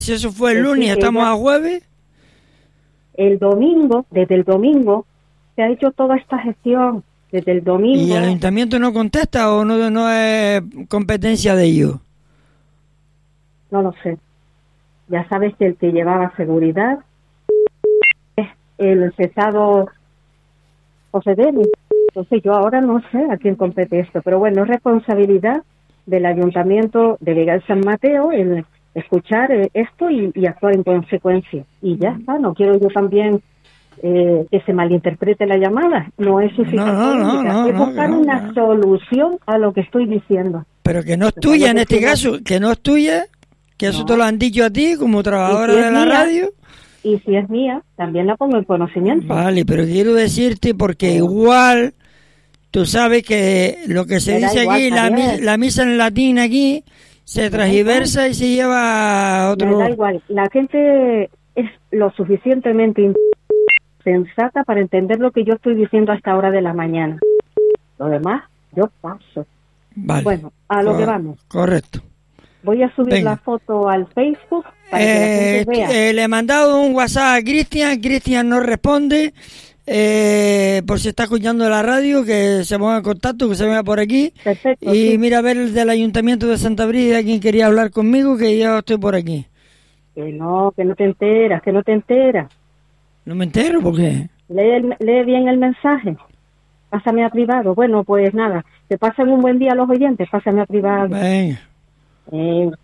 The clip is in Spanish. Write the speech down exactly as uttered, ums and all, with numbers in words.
Si eso fue el Eh, lunes, sí, estamos ella- a jueves. El domingo, desde el domingo, se ha hecho toda esta gestión. Desde el ¿Y domingo, el ayuntamiento no contesta o no, no es competencia de ellos? no lo sé. Ya sabes que el que llevaba seguridad es el cesado José Denis. Entonces yo ahora no sé a quién compete esto, pero bueno, es responsabilidad del ayuntamiento de Vega de San Mateo el escuchar eh, esto y, y actuar en consecuencia. Y ya está, no quiero yo también eh, que se malinterprete la llamada. No es suscitar No, no, no, polémica, no, es no, que buscar no, que una no. solución a lo que estoy diciendo. Pero que no es Pues ya tuya lo en este decimos. caso, que no es tuya, que eso No. te lo han dicho a ti como Y trabajadora si es de la mía, radio. y si es mía, también la pongo en conocimiento. Vale, pero quiero decirte porque Oh, igual tú sabes que lo que se me da dice igual, aquí, la, mi- Javier. la misa en latín aquí, se Me da transgiversa y se lleva a Me da otro... igual. La gente es lo suficientemente in- sensata para entender lo que yo estoy diciendo a esta hora de la mañana. Lo demás, yo paso. Vale, Bueno, a lo que co- vamos. correcto. Voy a subir Venga. la foto al Facebook para que la Eh, gente vea. eh, le he mandado un WhatsApp a Cristian, Cristian no responde, eh, por si está escuchando la radio, que se ponga en contacto, que se venga por aquí. Perfecto, Y sí. mira a ver el del Ayuntamiento de Santa Brígida, quien quería hablar conmigo, que yo estoy por aquí. Que no, que no te enteras, que no te enteras. No me entero, ¿por qué? Lee, el- lee bien el mensaje. Pásame a privado. Bueno, pues nada, que pasen un buen día los oyentes, pásame a privado. Venga. Eh,